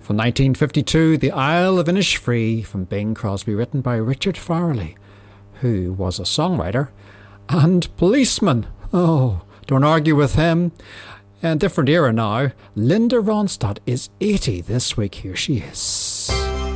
From 1952, The Isle of Innisfree from Bing Crosby, written by Richard Farrelly, who was a songwriter and policeman. Oh, don't argue with him. In a different era now, Linda Ronstadt is 80 this week. Here she is.